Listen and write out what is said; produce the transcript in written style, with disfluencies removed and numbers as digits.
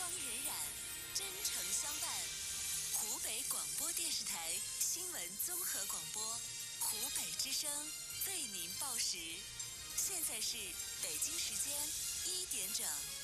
光荏苒，真诚相伴。湖北广播电视台新闻综合广播，湖北之声为您报时。现在是北京时间1点整。